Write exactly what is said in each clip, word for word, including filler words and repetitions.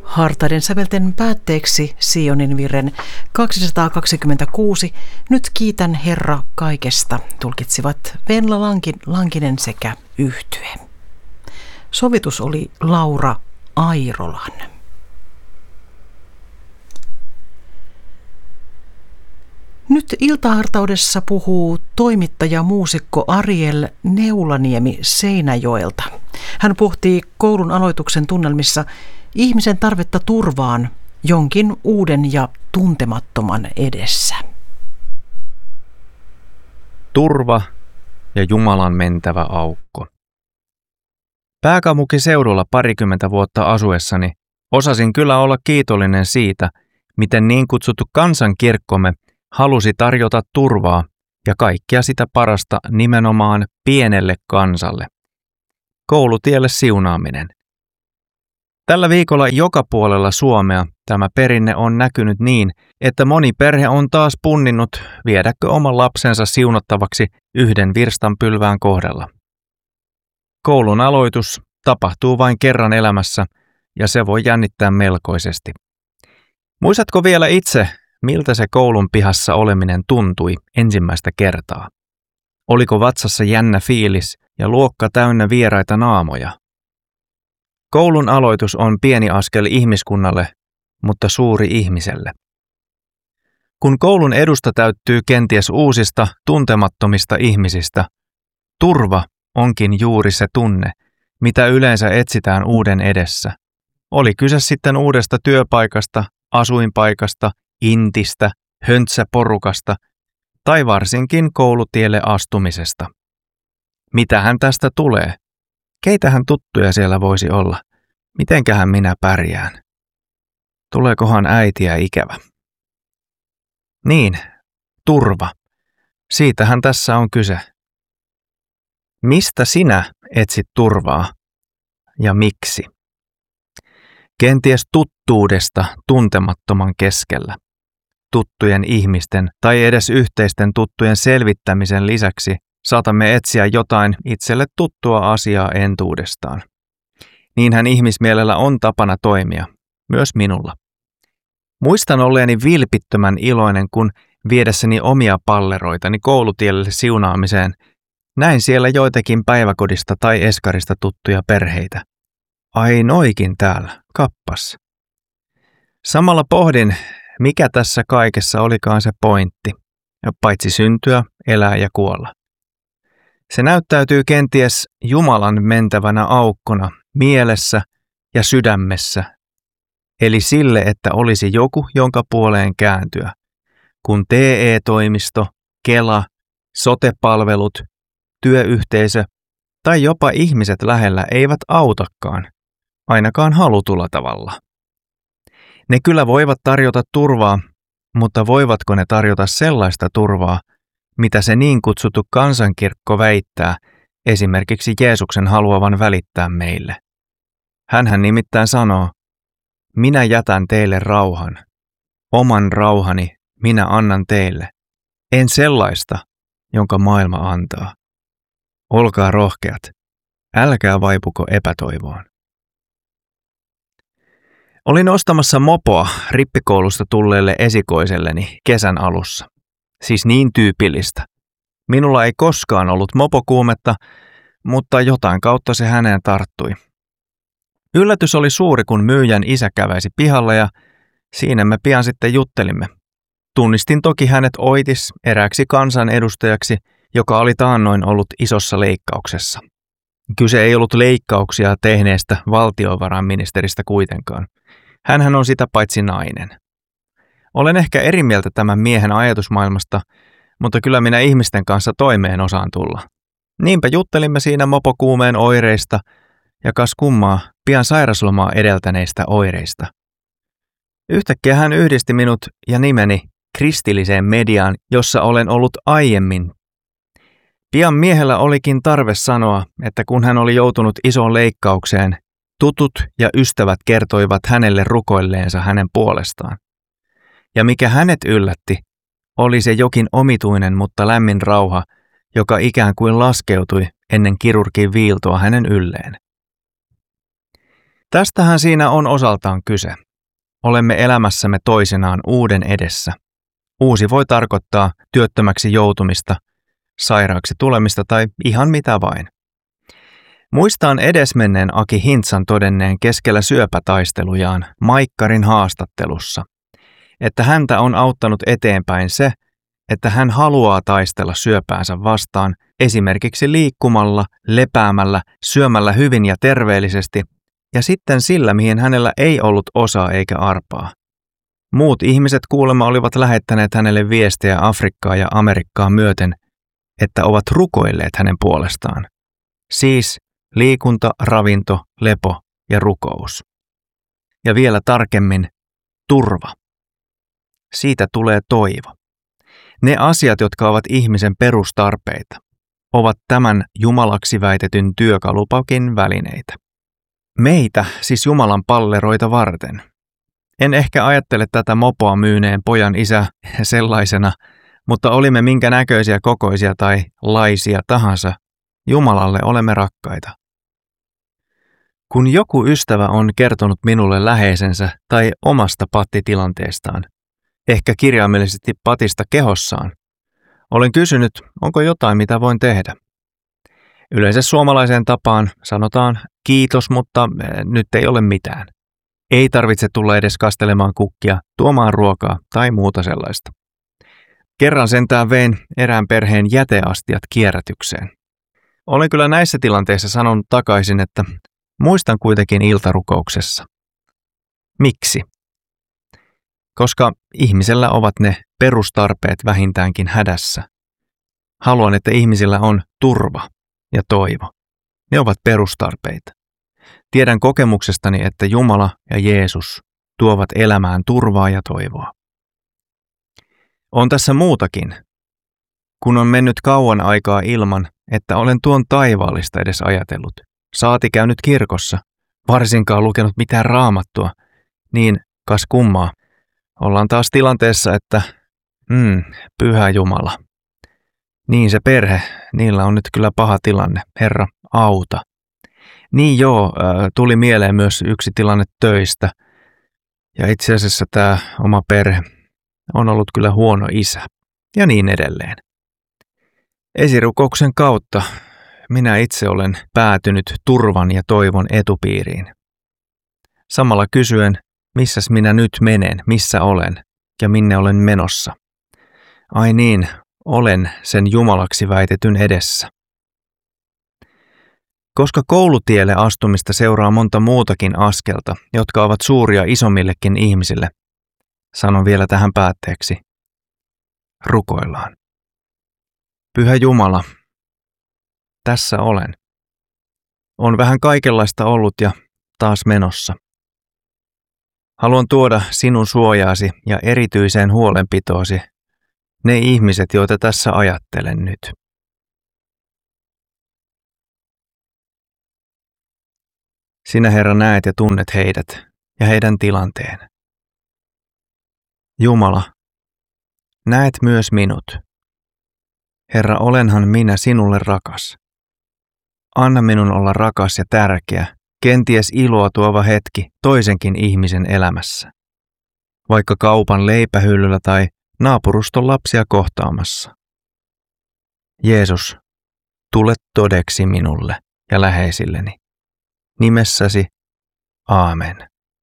Hartaiden sävelten päätteeksi Sionin virren kaksisataakaksikymmentäkuusi Nyt kiitän Herra kaikesta tulkitsivat Venla Lankin, Lankinen sekä yhtye. Sovitus oli Laura Airolan. Nyt iltahartaudessa puhuu toimittaja muusikko Ariel Neulaniemi Seinäjoelta. Hän pohtii koulun aloituksen tunnelmissa ihmisen tarvetta turvaan jonkin uuden ja tuntemattoman edessä. Turva ja Jumalan mentävä aukko. Pääkaupunkiseudulla parikymmentä vuotta asuessani osasin kyllä olla kiitollinen siitä, miten niin kutsuttu kansankirkkomme halusi tarjota turvaa ja kaikkea sitä parasta nimenomaan pienelle kansalle. Koulutielle siunaaminen. Tällä viikolla joka puolella Suomea tämä perinne on näkynyt niin, että moni perhe on taas punninnut viedäkö oman lapsensa siunattavaksi yhden virstanpylvään kohdalla. Koulun aloitus tapahtuu vain kerran elämässä ja se voi jännittää melkoisesti. Muistatko vielä itse, miltä se koulun pihassa oleminen tuntui ensimmäistä kertaa? Oliko vatsassa jännä fiilis ja luokka täynnä vieraita naamoja? Koulun aloitus on pieni askel ihmiskunnalle, mutta suuri ihmiselle. Kun koulun edusta täyttyy kenties uusista, tuntemattomista ihmisistä, turva onkin juuri se tunne, mitä yleensä etsitään uuden edessä. Oli kyse sitten uudesta työpaikasta, asuinpaikasta, intistä, höntsäporukasta tai varsinkin koulutielle astumisesta. Mitähän tästä tulee? Keitähän tuttuja siellä voisi olla? Mitenkähän minä pärjään? Tuleekohan äitiä ikävä? Niin, turva. Siitähän tässä on kyse. Mistä sinä etsit turvaa ja miksi? Kenties tuttuudesta tuntemattoman keskellä. Tuttujen ihmisten tai edes yhteisten tuttujen selvittämisen lisäksi saatamme etsiä jotain itselle tuttua asiaa entuudestaan. Niinhän ihmismielellä on tapana toimia, myös minulla. Muistan olleeni vilpittömän iloinen, kun viedessäni omia palleroitani koulutielle siunaamiseen näin siellä joitakin päiväkodista tai eskarista tuttuja perheitä. Ai noikin täällä, kappas. Samalla pohdin, mikä tässä kaikessa olikaan se pointti, paitsi syntyä, elää ja kuolla. Se näyttäytyy kenties Jumalan mentävänä aukkona mielessä ja sydämessä, eli sille, että olisi joku, jonka puoleen kääntyä, kun T E-toimisto, Kela, sote-palvelut, työyhteisö tai jopa ihmiset lähellä eivät autakaan, ainakaan halutulla tavalla. Ne kyllä voivat tarjota turvaa, mutta voivatko ne tarjota sellaista turvaa, mitä se niin kutsuttu kansankirkko väittää esimerkiksi Jeesuksen haluavan välittää meille? Hänhän nimittäin sanoo, minä jätän teille rauhan, oman rauhani minä annan teille, en sellaista, jonka maailma antaa. Olkaa rohkeat, älkää vaipuko epätoivoon. Olin ostamassa mopoa rippikoulusta tulleelle esikoiselleni kesän alussa. Siis niin tyypillistä. Minulla ei koskaan ollut mopokuumetta, mutta jotain kautta se häneen tarttui. Yllätys oli suuri, kun myyjän isä käväisi pihalla ja siinä me pian sitten juttelimme. Tunnistin toki hänet oitis erääksi kansanedustajaksi, joka oli taannoin ollut isossa leikkauksessa. Kyse ei ollut leikkauksia tehneestä valtiovarainministeristä kuitenkaan. Hänhän on sitä paitsi nainen. Olen ehkä eri mieltä tämän miehen ajatusmaailmasta, mutta kyllä minä ihmisten kanssa toimeen osaan tulla. Niinpä juttelimme siinä mopokuumeen oireista ja kas kummaa pian sairaslomaa edeltäneistä oireista. Yhtäkkiä hän yhdisti minut ja nimeni kristilliseen mediaan, jossa olen ollut aiemmin. Pian miehellä olikin tarve sanoa, että kun hän oli joutunut isoon leikkaukseen, tutut ja ystävät kertoivat hänelle rukoilleensa hänen puolestaan. Ja mikä hänet yllätti, oli se jokin omituinen, mutta lämmin rauha, joka ikään kuin laskeutui ennen kirurgin viiltoa hänen ylleen. Tästähän siinä on osaltaan kyse. Olemme elämässämme toisinaan uuden edessä. Uusi voi tarkoittaa työttömäksi joutumista, sairaaksi tulemista tai ihan mitä vain. Muistaan edesmenneen Aki Hintsan todenneen keskellä syöpätaistelujaan Maikkarin haastattelussa, että häntä on auttanut eteenpäin se, että hän haluaa taistella syöpäänsä vastaan esimerkiksi liikkumalla, lepäämällä, syömällä hyvin ja terveellisesti ja sitten sillä, mihin hänellä ei ollut osaa eikä arpaa. Muut ihmiset kuulemma olivat lähettäneet hänelle viestejä Afrikkaa ja Amerikkaa myöten, että ovat rukoilleet hänen puolestaan. Siis liikunta, ravinto, lepo ja rukous. Ja vielä tarkemmin, turva. Siitä tulee toivo. Ne asiat, jotka ovat ihmisen perustarpeita, ovat tämän jumalaksi väitetyn työkalupakin välineitä. Meitä, siis Jumalan palleroita varten. En ehkä ajattele tätä mopoa myyneen pojan isä sellaisena, mutta olimme minkä näköisiä, kokoisia tai laisia tahansa, Jumalalle olemme rakkaita. Kun joku ystävä on kertonut minulle läheisensä tai omasta pattitilanteestaan, ehkä kirjaimellisesti patista kehossaan, olen kysynyt, onko jotain, mitä voin tehdä. Yleensä suomalaiseen tapaan sanotaan kiitos, mutta nyt ei ole mitään. Ei tarvitse tulla edes kastelemaan kukkia, tuomaan ruokaa tai muuta sellaista. Kerran sentään vein erään perheen jäteastiat kierrätykseen. Olen kyllä näissä tilanteissa sanonut takaisin, että muistan kuitenkin iltarukouksessa. Miksi? Koska ihmisellä ovat ne perustarpeet vähintäänkin hädässä. Haluan, että ihmisillä on turva ja toivo. Ne ovat perustarpeita. Tiedän kokemuksestani, että Jumala ja Jeesus tuovat elämään turvaa ja toivoa. On tässä muutakin. Kun on mennyt kauan aikaa ilman, että olen tuon taivaallista edes ajatellut, saati käynyt kirkossa, varsinkaan lukenut mitään raamattua, niin kas kummaa, ollaan taas tilanteessa, että mm, pyhä Jumala. Niin se perhe, niillä on nyt kyllä paha tilanne, Herra, auta. Niin joo, tuli mieleen myös yksi tilanne töistä, ja itse asiassa tämä oma perhe on ollut kyllä huono isä, ja niin edelleen. Esirukouksen kautta minä itse olen päätynyt turvan ja toivon etupiiriin. Samalla kysyen, missäs minä nyt menen, missä olen ja minne olen menossa. Ai niin, olen sen Jumalaksi väitetyn edessä. Koska koulutielle astumista seuraa monta muutakin askelta, jotka ovat suuria isommillekin ihmisille, sanon vielä tähän päätteeksi. Rukoillaan. Pyhä Jumala, tässä olen. On vähän kaikenlaista ollut ja taas menossa. Haluan tuoda sinun suojaasi ja erityiseen huolenpitoosi ne ihmiset, joita tässä ajattelen nyt. Sinä, Herra, näet ja tunnet heidät ja heidän tilanteen. Jumala, näet myös minut. Herra, olenhan minä sinulle rakas. Anna minun olla rakas ja tärkeä, kenties iloa tuova hetki toisenkin ihmisen elämässä. Vaikka kaupan leipähyllyllä tai naapuruston lapsia kohtaamassa. Jeesus, tule todeksi minulle ja läheisilleni. Nimessäsi, aamen.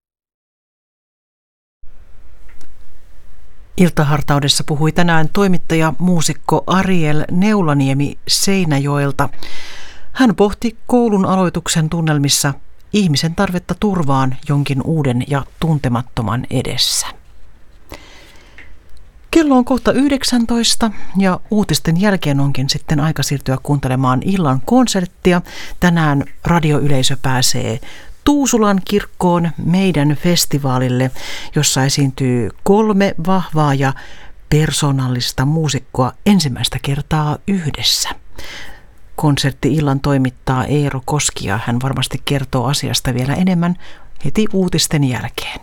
Iltahartaudessa puhui tänään toimittaja muusikko Ariel Neulaniemi Seinäjoelta. Hän pohti koulun aloituksen tunnelmissa ihmisen tarvetta turvaan jonkin uuden ja tuntemattoman edessä. Kello on kohta yhdeksäntoista ja uutisten jälkeen onkin sitten aika siirtyä kuuntelemaan illan konserttia. Tänään radioyleisö pääsee Tuusulan kirkkoon meidän festivaalille, jossa esiintyy kolme vahvaa ja persoonallista muusikkoa ensimmäistä kertaa yhdessä. Konsertti-illan toimittaa Eero Koski ja hän varmasti kertoo asiasta vielä enemmän heti uutisten jälkeen.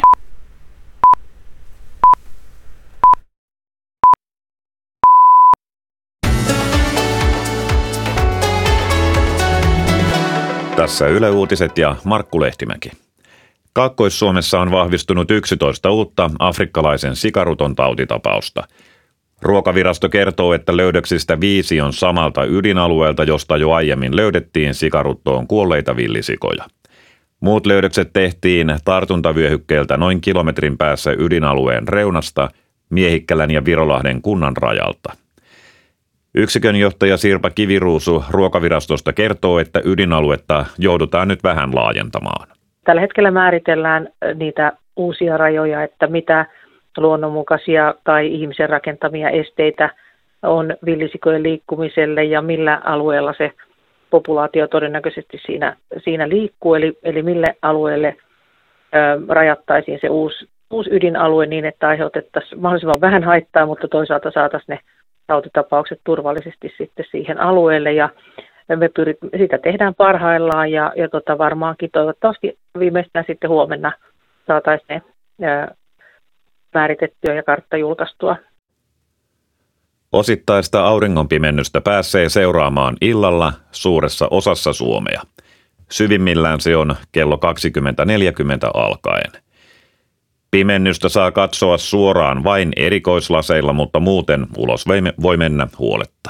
Tässä Yle Uutiset ja Markku Lehtimäki. Kaakkois-Suomessa on vahvistunut yksitoista uutta afrikkalaisen sikaruton tautitapausta. Ruokavirasto kertoo, että löydöksistä viisi on samalta ydinalueelta, josta jo aiemmin löydettiin sikaruttoon kuolleita villisikoja. Muut löydökset tehtiin tartuntavyöhykkeeltä noin kilometrin päässä ydinalueen reunasta Miehikkälän ja Virolahden kunnan rajalta. Yksikön johtaja Sirpa Kiviruusu Ruokavirastosta kertoo, että ydinaluetta joudutaan nyt vähän laajentamaan. Tällä hetkellä määritellään niitä uusia rajoja, että mitä luonnonmukaisia tai ihmisen rakentamia esteitä on villisikojen liikkumiselle ja millä alueella se populaatio todennäköisesti siinä, siinä liikkuu, eli, eli mille alueelle ö, rajattaisiin se uusi, uusi ydinalue niin, että aiheutettaisiin mahdollisimman vähän haittaa, mutta toisaalta saataisiin ne tautitapaukset turvallisesti sitten siihen alueelle, ja me pyrit, sitä tehdään parhaillaan, ja, ja tota varmaankin toivottavasti viimeistään sitten huomenna saataisiin ne ö, määritettyä ja kartta julkaistua. Osittaista auringonpimennystä pääsee seuraamaan illalla suuressa osassa Suomea. Syvimmillään se on kello kaksikymmentä neljäkymmentä alkaen. Pimennystä saa katsoa suoraan vain erikoislaseilla, mutta muuten ulos voi mennä huoletta.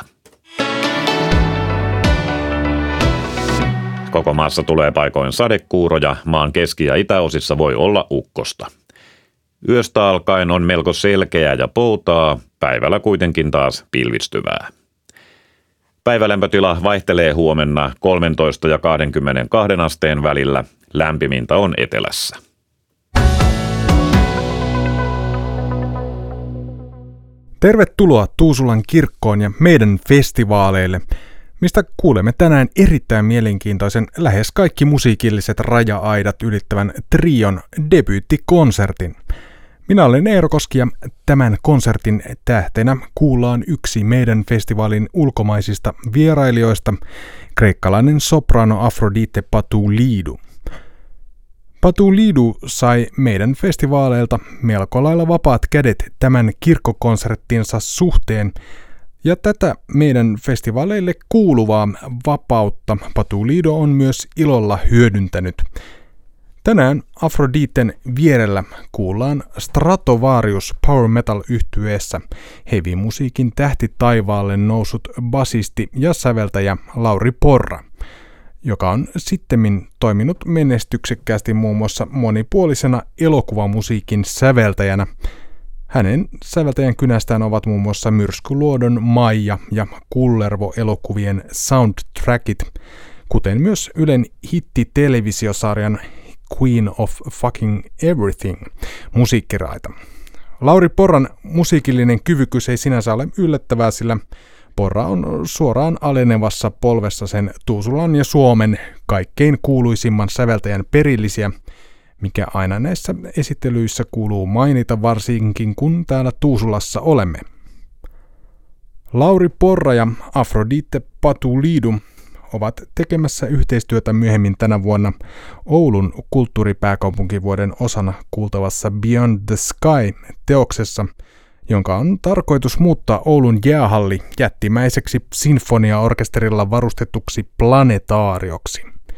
Koko maassa tulee paikoin sadekuuroja, maan keski- ja itäosissa voi olla ukkosta. Yöstä alkaen on melko selkeää ja poutaa, päivällä kuitenkin taas pilvistyvää. Päivälämpötila vaihtelee huomenna kolmetoista ja kaksikymmentäkaksi asteen välillä, lämpimintä on etelässä. Tervetuloa Tuusulan kirkkoon ja meidän festivaaleille, mistä kuulemme tänään erittäin mielenkiintoisen lähes kaikki musiikilliset raja-aidat ylittävän trion debyyttikonsertin. Minä olen Eero Koski ja tämän konsertin tähtenä kuullaan yksi meidän festivaalin ulkomaisista vierailijoista, kreikkalainen soprano Afrodite Patoulidou. Patoulidou sai meidän festivaaleilta melko lailla vapaat kädet tämän kirkkokonserttinsa suhteen, ja tätä meidän festivaaleille kuuluvaa vapautta Patoulidou on myös ilolla hyödyntänyt. Tänään Afroditen vierellä kuullaan Stratovarius Power Metal-yhtyeessä heavy-musiikin tähti taivaalle noussut basisti ja säveltäjä Lauri Porra, joka on sittemmin toiminut menestyksekkäästi muun muassa monipuolisena elokuvamusiikin säveltäjänä. Hänen säveltäjän kynästään ovat muun muassa Myrskyluodon Maija ja Kullervo-elokuvien soundtrackit, kuten myös Ylen hitti-televisiosarjan Queen of Fucking Everything musiikkiraita. Lauri Porran musiikillinen kyvykkyys ei sinänsä ole yllättävää, sillä Porra on suoraan alenevassa polvessa sen Tuusulan ja Suomen kaikkein kuuluisimman säveltäjän perillisiä, mikä aina näissä esittelyissä kuuluu mainita, varsinkin kun täällä Tuusulassa olemme. Lauri Porra ja Afrodite Patoulidou ovat tekemässä yhteistyötä myöhemmin tänä vuonna Oulun kulttuuripääkaupunkivuoden osana kuultavassa Beyond the Sky-teoksessa, jonka on tarkoitus muuttaa Oulun jäähalli jättimäiseksi sinfoniaorkesterilla varustetuksi planetaarioksi.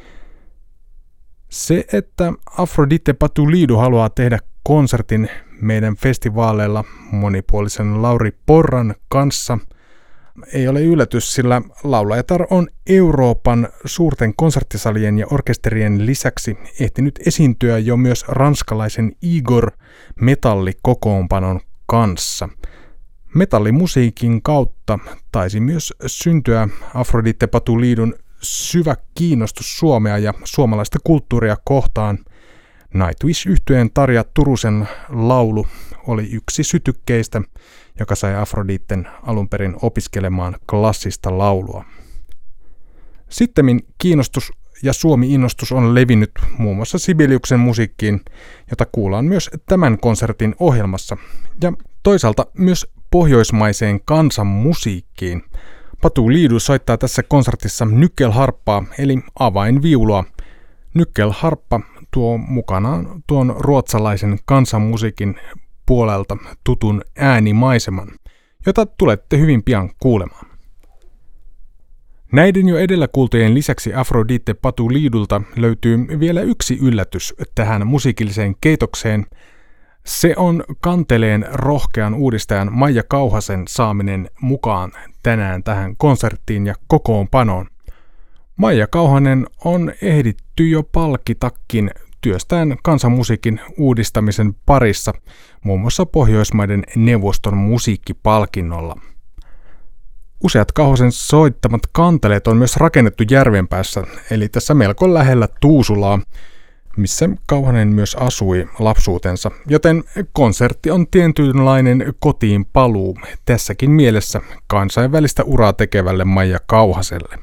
Se, että Afrodite Patoulidou haluaa tehdä konsertin meidän festivaaleilla monipuolisen Lauri Porran kanssa, ei ole yllätys, sillä laulajatar on Euroopan suurten konserttisalien ja orkesterien lisäksi ehtinyt esiintyä jo myös ranskalaisen Igor metallikokoonpanon kanssa. Metallimusiikin kautta taisi myös syntyä Afrodite Patoulidoun syvä kiinnostus Suomea ja suomalaista kulttuuria kohtaan. Nightwish-yhtyeen Tarja Turusen laulu oli yksi sytykkeistä, joka sai Afroditen alun perin opiskelemaan klassista laulua. Sittemmin kiinnostus ja Suomi-innostus on levinnyt muun muassa Sibeliuksen musiikkiin, jota kuullaan myös tämän konsertin ohjelmassa, ja toisaalta myös pohjoismaiseen kansanmusiikkiin. Patoulidou soittaa tässä konsertissa nyckelharppaa eli avainviulua. Nyckelharppa tuo mukanaan tuon ruotsalaisen kansanmusiikin puolelta tutun äänimaiseman, jota tulette hyvin pian kuulemaan. Näiden jo edellä kuultujen lisäksi Afrodite Patuliidulta löytyy vielä yksi yllätys tähän musiikilliseen keitokseen. Se on kanteleen rohkean uudistajan Maija Kauhasen saaminen mukaan tänään tähän konserttiin ja kokoonpanoon. Maija Kauhanen on ehditty jo palkitakin työstään kansanmusiikin uudistamisen parissa, muun muassa Pohjoismaiden neuvoston musiikkipalkinnolla. Useat Kauhasen soittamat kanteleet on myös rakennettu Järvenpäässä, eli tässä melko lähellä Tuusulaa, missä Kauhanen myös asui lapsuutensa, joten konsertti on tietynlainen kotiin paluu tässäkin mielessä kansainvälistä uraa tekevälle Maija Kauhaselle.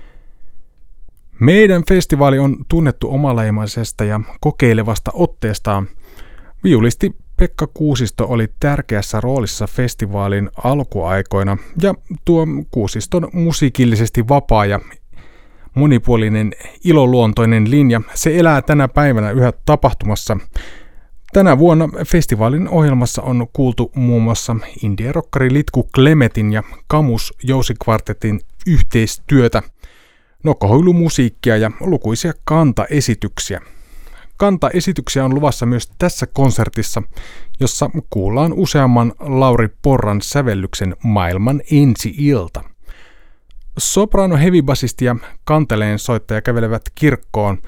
Meidän festivaali on tunnettu omaleimaisesta ja kokeilevasta otteestaan. Viulisti Pekka Kuusisto oli tärkeässä roolissa festivaalin alkuaikoina, ja tuo Kuusiston musiikillisesti vapaa ja monipuolinen iloluontoinen linja, se elää tänä päivänä yhä tapahtumassa. Tänä vuonna festivaalin ohjelmassa on kuultu muun muassa indie-rokkari Litku Klemetin ja Kamus Jousikvartetin yhteistyötä, nokkohuilumusiikkia ja lukuisia kantaesityksiä. Kantaesityksiä on luvassa myös tässä konsertissa, jossa kuullaan useamman Lauri Porran sävellyksen Maailman ensi-ilta. Soprano heavy-basisti ja kanteleen soittaja kävelevät kirkkoon.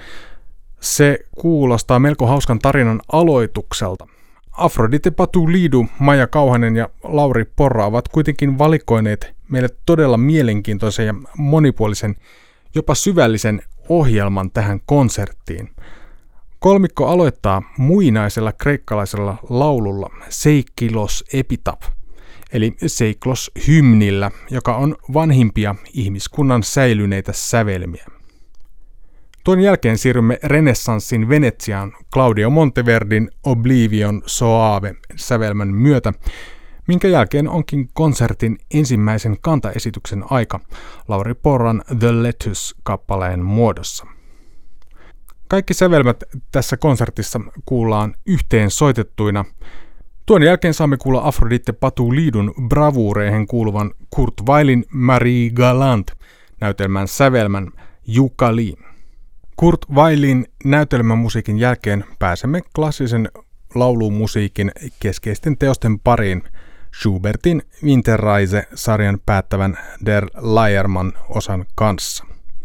Se kuulostaa melko hauskan tarinan aloitukselta. Afrodite Patuliidu, Maija Kauhanen ja Lauri Porra ovat kuitenkin valikoineet meille todella mielenkiintoisen ja monipuolisen, jopa syvällisen ohjelman tähän konserttiin. Kolmikko aloittaa muinaisella kreikkalaisella laululla Seikkilos Epitaph, eli Seiklos-hymnillä, joka on vanhimpia ihmiskunnan säilyneitä sävelmiä. Tuon jälkeen siirrymme renessanssin Venetsiaan Claudio Monteverdin Oblivion Soave sävelmän myötä, minkä jälkeen onkin konsertin ensimmäisen kantaesityksen aika Lauri Porran The Lettuce-kappaleen muodossa. Kaikki sävelmät tässä konsertissa kuullaan yhteen soitettuina. Tuon jälkeen saamme kuulla Afrodite Patuliidun bravuureihin kuuluvan Kurt Weillin Marie Galante näytelmän sävelmän Jukali. Kurt Weillin näytelmämusiikin jälkeen pääsemme klassisen laulumusiikin keskeisten teosten pariin Schubertin Winterreise-sarjan päättävän Der Leiermann-osan kanssa.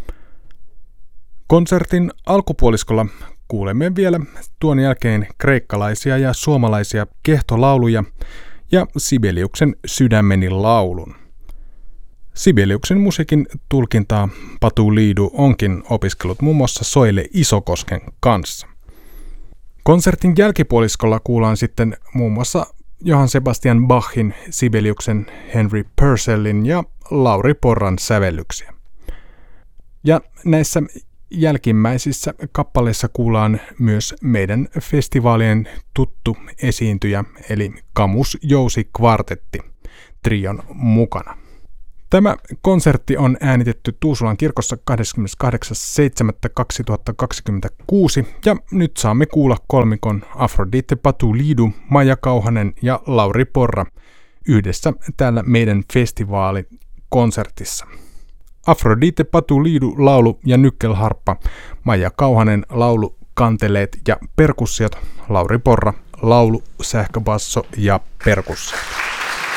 Konsertin alkupuoliskolla kuulemme vielä tuon jälkeen kreikkalaisia ja suomalaisia kehtolauluja ja Sibeliuksen Sydämeni laulun. Sibeliuksen musiikin tulkintaa Patuliidu onkin opiskellut muun muassa Soile Isokosken kanssa. Konsertin jälkipuoliskolla kuullaan sitten muun muassa Johann Sebastian Bachin, Sibeliuksen Henry Purcellin ja Lauri Porran sävellyksiä. Ja näissä jälkimmäisissä kappaleissa kuullaan myös meidän festivaalien tuttu esiintyjä, eli Kamus Jousikvartetti trion mukana. Tämä konsertti on äänitetty Tuusulan kirkossa kahdeskymmeneskahdeksas seitsemättä kaksituhattakaksikymmentäkuusi ja nyt saamme kuulla kolmikon Afrodite Patuliidu, Maija Kauhanen ja Lauri Porra yhdessä täällä meidän festivaalikonsertissa. Afrodite Patuliidu laulu ja nykkelharppa, Maija Kauhanen laulu, kanteleet ja perkussiot, Lauri Porra laulu, sähköbasso ja perkussiot.